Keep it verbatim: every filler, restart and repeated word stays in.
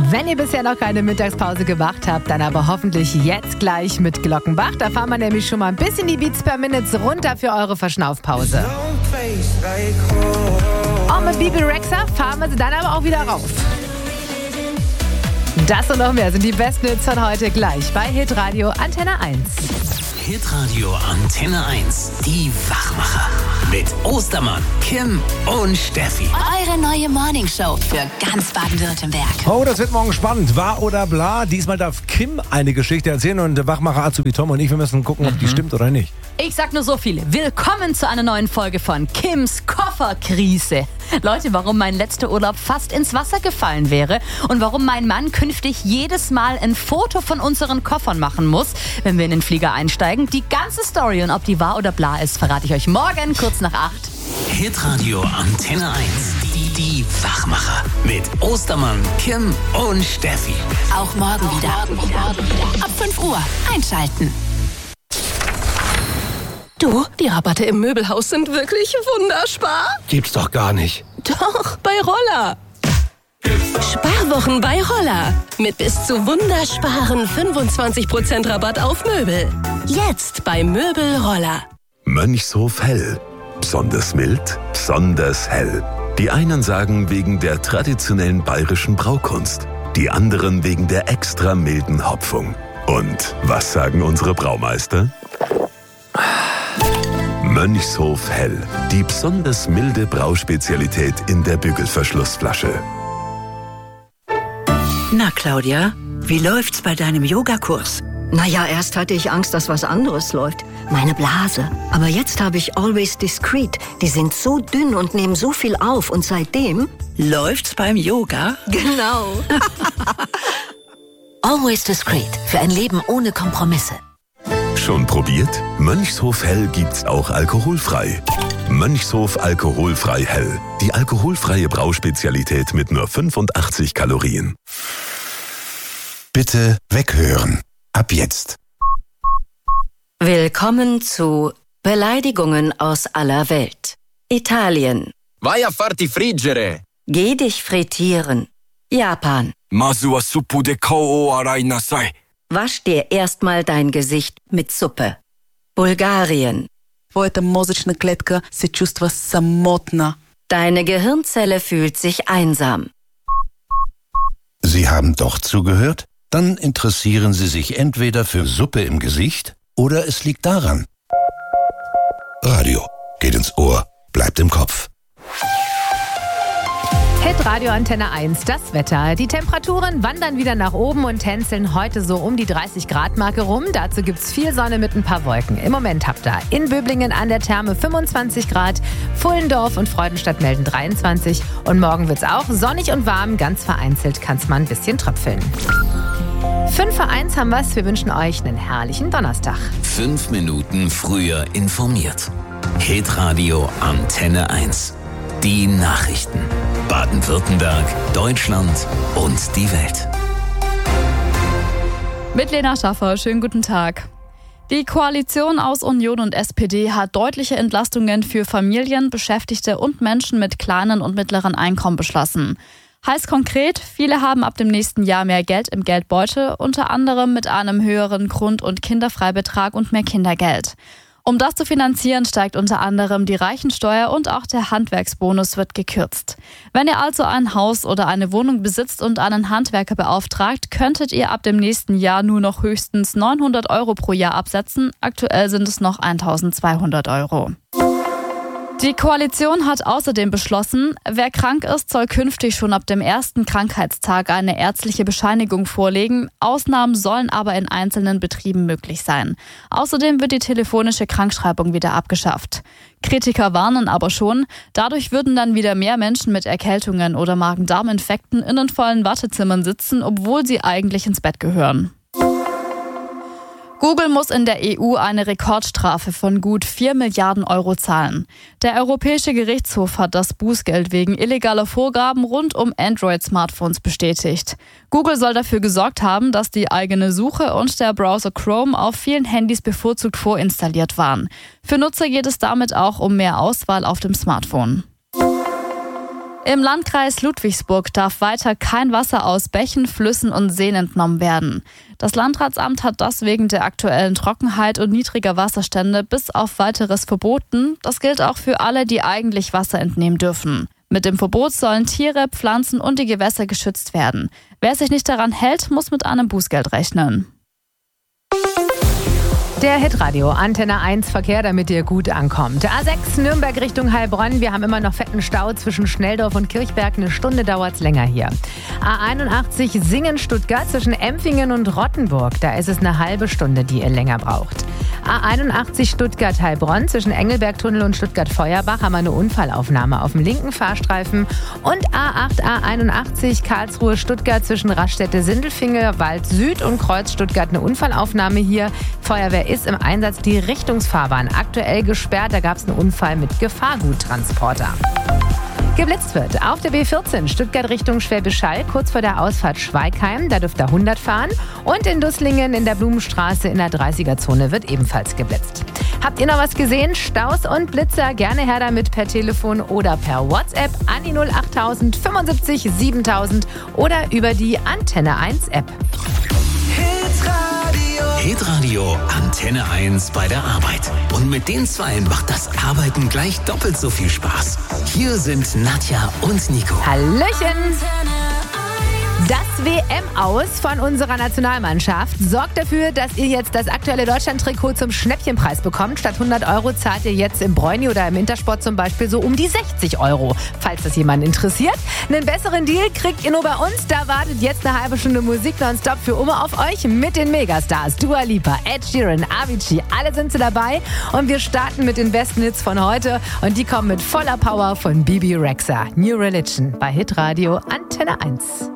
Wenn ihr bisher noch keine Mittagspause gemacht habt, dann aber hoffentlich jetzt gleich mit Glockenbach. Da fahren wir nämlich schon mal ein bisschen die Beats per Minute runter für eure Verschnaufpause. Und mit Bibi Rexha fahren wir sie dann aber auch wieder rauf. Das und noch mehr sind die besten Hits von heute gleich bei Hitradio Antenne eins. Hitradio Antenne eins, die Wachmacher. Mit Ostermann, Kim und Steffi. Eure neue Morningshow für ganz Baden-Württemberg. Oh, das wird morgen spannend. Wahr oder bla? Diesmal darf Kim eine Geschichte erzählen und der Wachmacher Azubi Tom und ich, wir müssen gucken, ob mhm. die stimmt oder nicht. Ich sag nur so viel. Willkommen zu einer neuen Folge von Kims Kofferkrise. Leute, warum mein letzter Urlaub fast ins Wasser gefallen wäre und warum mein Mann künftig jedes Mal ein Foto von unseren Koffern machen muss, wenn wir in den Flieger einsteigen. Die ganze Story und ob die wahr oder bla ist, verrate ich euch morgen kurz nach acht. Hitradio Antenne eins, die, die Wachmacher. Mit Ostermann, Kim und Steffi. Auch morgen wieder. Ab fünf Uhr einschalten. Du, die Rabatte im Möbelhaus sind wirklich wunderspar. Gibt's doch gar nicht. Doch, bei Roller. Sparwochen bei Roller. Mit bis zu wundersparen fünfundzwanzig Prozent Rabatt auf Möbel. Jetzt bei Möbel Roller. Mönchshof Hell. Besonders mild, besonders hell. Die einen sagen wegen der traditionellen bayerischen Braukunst. Die anderen wegen der extra milden Hopfung. Und was sagen unsere Braumeister? Mönchshof Hell. Die besonders milde Brauspezialität in der Bügelverschlussflasche. Na, Claudia, wie läuft's bei deinem Yogakurs? Naja, erst hatte ich Angst, dass was anderes läuft. Meine Blase. Aber jetzt habe ich Always Discreet. Die sind so dünn und nehmen so viel auf. Und seitdem... Läuft's beim Yoga? Genau. Always Discreet. Für ein Leben ohne Kompromisse. Schon probiert? Mönchshof Hell gibt's auch alkoholfrei. Mönchshof Alkoholfrei Hell. Die alkoholfreie Brauspezialität mit nur fünfundachtzig Kalorien. Bitte weghören. Ab jetzt. Willkommen zu Beleidigungen aus aller Welt. Italien. Vai a farti friggere. Geh dich frittieren. Japan. Masu wa suppu de kao o arai nasai. Wasch dir erstmal dein Gesicht mit Suppe. Bulgarien. Твоята мозъчна клетка се чувства самотна. Deine Gehirnzelle fühlt sich einsam. Sie haben doch zugehört? Dann interessieren Sie sich entweder für Suppe im Gesicht oder es liegt daran. Radio geht ins Ohr, bleibt im Kopf. Hitradio Antenne eins, das Wetter. Die Temperaturen wandern wieder nach oben und tänzeln heute so um die dreißig Grad Marke rum. Dazu gibt's viel Sonne mit ein paar Wolken. Im Moment habt ihr in Böblingen an der Therme fünfundzwanzig Grad, Pfullendorf und Freudenstadt melden dreiundzwanzig. Und morgen wird's auch sonnig und warm, ganz vereinzelt kann's mal ein bisschen tröpfeln. fünf vor eins haben wir's. Wir wünschen euch einen herrlichen Donnerstag. Fünf Minuten früher informiert. Hitradio Antenne eins. Die Nachrichten. Baden-Württemberg, Deutschland und die Welt. Mit Lena Schaffer, schönen guten Tag. Die Koalition aus Union und S P D hat deutliche Entlastungen für Familien, Beschäftigte und Menschen mit kleinen und mittleren Einkommen beschlossen. Heißt konkret, viele haben ab dem nächsten Jahr mehr Geld im Geldbeutel, unter anderem mit einem höheren Grund- und Kinderfreibetrag und mehr Kindergeld. Um das zu finanzieren, steigt unter anderem die Reichensteuer und auch der Handwerksbonus wird gekürzt. Wenn ihr also ein Haus oder eine Wohnung besitzt und einen Handwerker beauftragt, könntet ihr ab dem nächsten Jahr nur noch höchstens neunhundert Euro pro Jahr absetzen. Aktuell sind es noch eintausendzweihundert Euro. Die Koalition hat außerdem beschlossen, wer krank ist, soll künftig schon ab dem ersten Krankheitstag eine ärztliche Bescheinigung vorlegen. Ausnahmen sollen aber in einzelnen Betrieben möglich sein. Außerdem wird die telefonische Krankschreibung wieder abgeschafft. Kritiker warnen aber schon, dadurch würden dann wieder mehr Menschen mit Erkältungen oder Magen-Darm-Infekten in den vollen Wartezimmern sitzen, obwohl sie eigentlich ins Bett gehören. Google muss in der E U eine Rekordstrafe von gut vier Milliarden Euro zahlen. Der Europäische Gerichtshof hat das Bußgeld wegen illegaler Vorgaben rund um Android-Smartphones bestätigt. Google soll dafür gesorgt haben, dass die eigene Suche und der Browser Chrome auf vielen Handys bevorzugt vorinstalliert waren. Für Nutzer geht es damit auch um mehr Auswahl auf dem Smartphone. Im Landkreis Ludwigsburg darf weiter kein Wasser aus Bächen, Flüssen und Seen entnommen werden. Das Landratsamt hat das wegen der aktuellen Trockenheit und niedriger Wasserstände bis auf Weiteres verboten. Das gilt auch für alle, die eigentlich Wasser entnehmen dürfen. Mit dem Verbot sollen Tiere, Pflanzen und die Gewässer geschützt werden. Wer sich nicht daran hält, muss mit einem Bußgeld rechnen. Der Hitradio Antenne eins Verkehr, damit ihr gut ankommt. A sechs Nürnberg Richtung Heilbronn. Wir haben immer noch fetten Stau zwischen Schnelldorf und Kirchberg. Eine Stunde dauert es länger hier. A einundachtzig Singen-Stuttgart zwischen Empfingen und Rottenburg. Da ist es eine halbe Stunde, die ihr länger braucht. A einundachtzig Stuttgart-Heilbronn zwischen Engelbergtunnel und Stuttgart-Feuerbach haben wir eine Unfallaufnahme auf dem linken Fahrstreifen. Und A acht A einundachtzig Karlsruhe-Stuttgart zwischen Raststätte-Sindelfingen, Wald Süd und Kreuz Stuttgart eine Unfallaufnahme hier. Feuerwehr ist im Einsatz, die Richtungsfahrbahn aktuell gesperrt. Da gab es einen Unfall mit Gefahrguttransporter. Geblitzt wird auf der B vierzehn Stuttgart Richtung Schwäbisch Hall, kurz vor der Ausfahrt Schweigheim. Da dürft ihr hundert fahren. Und in Dusslingen in der Blumenstraße in der dreißiger-Zone wird ebenfalls geblitzt. Habt ihr noch was gesehen? Staus und Blitzer? Gerne her damit per Telefon oder per WhatsApp an die null achttausend fünfundsiebzig siebentausend oder über die Antenne eins App. Hitradio Antenne eins bei der Arbeit. Und mit den Zweien macht das Arbeiten gleich doppelt so viel Spaß. Hier sind Nadja und Nico. Hallöchen! Das W M-Aus von unserer Nationalmannschaft sorgt dafür, dass ihr jetzt das aktuelle Deutschland-Trikot zum Schnäppchenpreis bekommt. Statt hundert Euro zahlt ihr jetzt im Bräuni oder im Intersport zum Beispiel so um die sechzig Euro. Falls das jemanden interessiert. Einen besseren Deal kriegt ihr nur bei uns. Da wartet jetzt eine halbe Stunde Musik nonstop für immer auf euch mit den Megastars. Dua Lipa, Ed Sheeran, Avicii, alle sind sie dabei. Und wir starten mit den besten Hits von heute. Und die kommen mit voller Power von Bibi Rexha. New Religion bei Hitradio Antenne eins.